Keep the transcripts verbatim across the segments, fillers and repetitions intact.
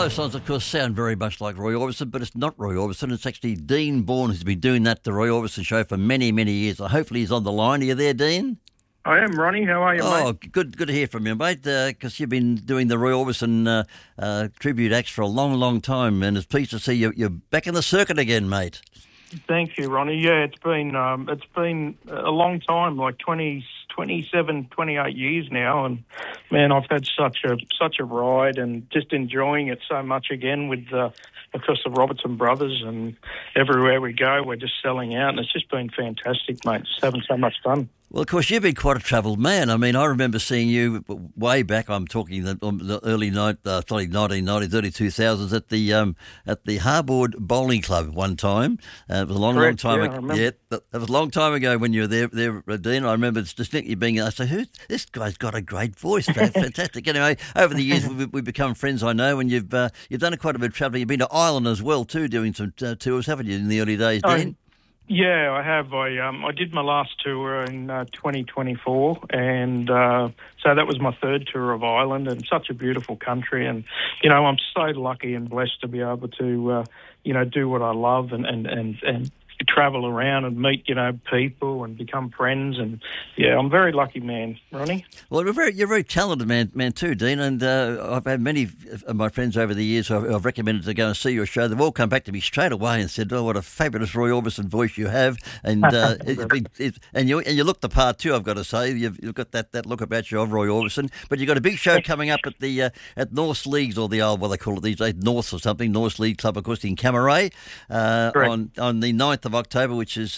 those songs, of course, sound very much like Roy Orbison, but it's not Roy Orbison. It's actually Dean Bourne who's been doing that, the Roy Orbison show, for many, many years. So hopefully he's on the line. Are you there, Dean? I am, Ronnie. How are you, oh, mate? Oh, good good to hear from you, mate, because uh, you've been doing the Roy Orbison uh, uh, tribute acts for a long, long time, and it's pleased to see you, you're back in the circuit again, mate. Thank you, Ronnie. Yeah, it's been um, it's been a long time, like twenty, twenty-seven, twenty-eight years now, and man, I've had such a such a ride, and just enjoying it so much again with uh, of course the Robertson brothers, and everywhere we go, we're just selling out, and it's just been fantastic, mate. Just having so much fun. Well, of course, you've been quite a travelled man. I mean, I remember seeing you way back. I'm talking the, the early night, uh, sorry, nineteen nineties, early two thousands at the um, at the Harbord Bowling Club one time. Uh, it was a long, Correct, long time yeah, ago. Yeah, that was a long time ago when you were there, there, Dean. I remember distinctly being. I said, "Who? This guy's got a great voice. Fantastic." Anyway, over the years we've, we've become friends. I know, and you've uh, you've done quite a bit of travelling. You've been to Ireland as well too, doing some uh, tours, haven't you, in the early days, Dean? Oh, yeah, I have. I um I did my last tour in uh, twenty twenty-four, and uh, so that was my third tour of Ireland, and such a beautiful country. And you know, I'm so lucky and blessed to be able to uh, you know do what I love and and and and. travel around and meet, you know, people and become friends, and yeah, I'm a very lucky man, Ronnie. Well, you're very, you're a very talented man, man too, Dean. And uh, I've had many of my friends over the years who I've, I've recommended to go and see your show. They've all come back to me straight away and said, "Oh, what a fabulous Roy Orbison voice you have!" And uh, it's been, it, and you and you look the part too. I've got to say, you've, you've got that, that look about you of Roy Orbison. But you've got a big show coming up at the uh, at North Leagues, or the old what they call it these days, North or something, North League Club, of course, in Camaray, uh, on on the ninth of October, which is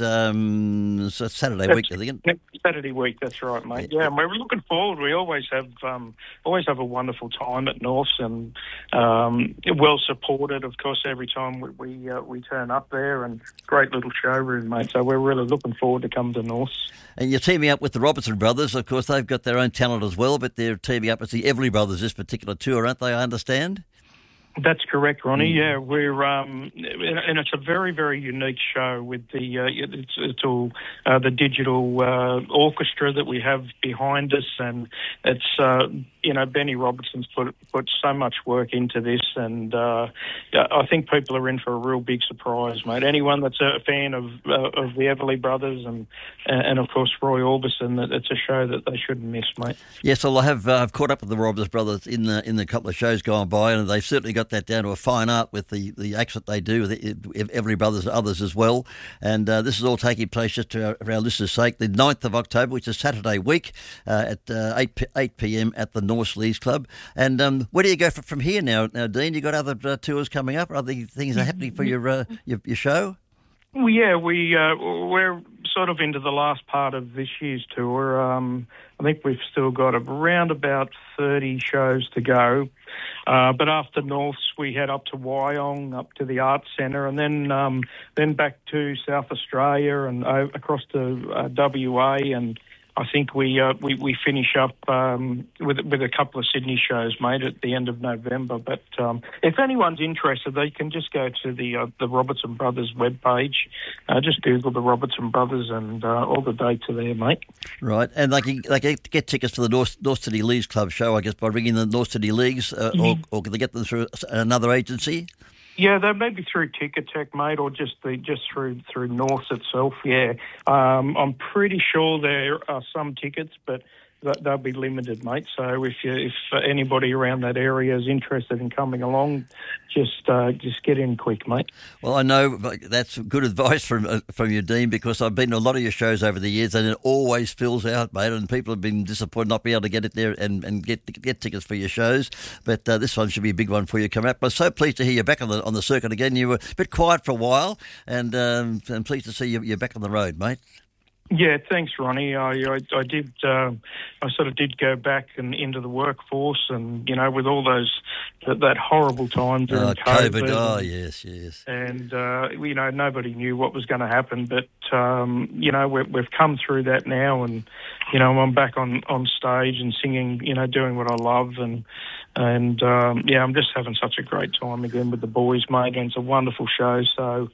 um, Saturday that's, week, I think. Saturday week, that's right, mate. Yeah, and we're looking forward. We always have um, always have a wonderful time at Norths, and um, well supported, of course, every time we we, uh, we turn up there, and great little showroom, mate. So we're really looking forward to coming to Norths. And you're teaming up with the Robertson brothers. Of course, they've got their own talent as well, but they're teaming up with the Everly brothers this particular tour, aren't they? I understand. That's correct, Ronnie. Mm. Yeah, we're um, and it's a very, very unique show with the uh, it's, it's all uh, the digital uh, orchestra that we have behind us, and it's uh, you know Benny Robertson's put put so much work into this, and uh, I think people are in for a real big surprise, mate. Anyone that's a fan of uh, of the Everly brothers and and of course Roy Orbison, that it's a show that they shouldn't miss, mate. Yes, well, I have uh, I've caught up with the Robertson brothers in the in the couple of shows gone by, and they've certainly got that down to a fine art with the, the acts that they do with Everly brothers and others as well. And uh, this is all taking place just to, for our listeners' sake, the ninth of October, which is Saturday week uh, at uh, eight p.m. at the North Leagues Club. And um, where do you go from, from here now, now, Dean? You got other uh, tours coming up? Or other things are happening for your uh, your, your show? Well, yeah, we uh, we're sort of into the last part of this year's tour. Um, I think we've still got around about thirty shows to go. Uh, but after Norths, we head up to Wyong, up to the Arts Centre, and then um, then back to South Australia and uh, across to uh, W A, and I think we uh, we, we finish up um, with with a couple of Sydney shows, mate, at the end of November. But um, if anyone's interested, they can just go to the uh, the Robertson Brothers webpage. Uh, just Google the Robertson Brothers, and uh, all the dates are there, mate. Right, and they can they can get tickets for the North North City Leagues Club show, I guess, by ringing the North City Leagues, uh, mm-hmm. or, or can they get them through another agency? Yeah, they may be through Ticketek, mate, or just the just through through North itself. Yeah, um, I'm pretty sure there are some tickets, but they'll be limited, mate. So if you, if anybody around that area is interested in coming along, just uh, just get in quick, mate. Well, I know that's good advice from uh, from you, Dean, because I've been to a lot of your shows over the years, and it always fills out, mate. And people have been disappointed not being able to get it there and, and get get tickets for your shows. But uh, this one should be a big one for you coming up. I'm so pleased to hear you back on the on the circuit again. You were a bit quiet for a while, and um, I'm pleased to see you, you're back on the road, mate. Yeah, thanks, Ronnie. I I, I did. Uh, I sort of did go back and into the workforce, and you know, with all those that, that horrible time during oh, COVID. COVID. Oh, yes, yes. And uh, you know, nobody knew what was going to happen, but um, you know, we've we've come through that now, and you know, I'm back on, on stage and singing. You know, doing what I love, and and um, yeah, I'm just having such a great time again with the boys, mate. And it's a wonderful show. So.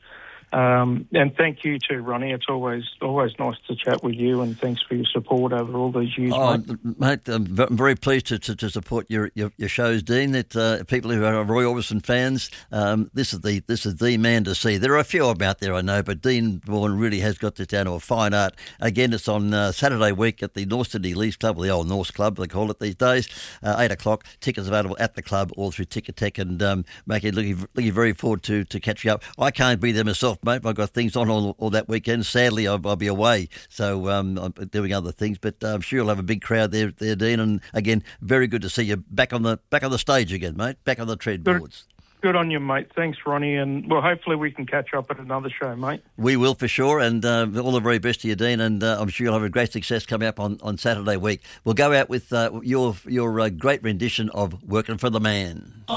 Um, and thank you too, Ronnie. It's always always nice to chat with you, and thanks for your support over all these years, oh, mate. mate. I'm very pleased to, to, to support your, your, your shows, Dean. That uh, people who are Roy Orbison fans, um, this is the this is the man to see. There are a few of them out there, I know, but Dean Vaughan really has got this down to a fine art. Again, it's on uh, Saturday week at the North Sydney Leagues Club, or the old North Club, they call it these days. Uh, eight o'clock. Tickets available at the club, all through Ticketek, and um, making looking looking very forward to to catching up. I can't be there myself, mate. I've got things on all, all that weekend. Sadly, I'll, I'll be away, so um, I'm doing other things. But uh, I'm sure you'll have a big crowd there, there, Dean. And again, very good to see you back on the back on the stage again, mate. Back on the tread boards. Good on you, mate. Thanks, Ronnie. And, well, hopefully we can catch up at another show, mate. We will for sure. And uh, all the very best to you, Dean. And uh, I'm sure you'll have a great success coming up on, on Saturday week. We'll go out with uh, your, your uh, great rendition of Working for the Man.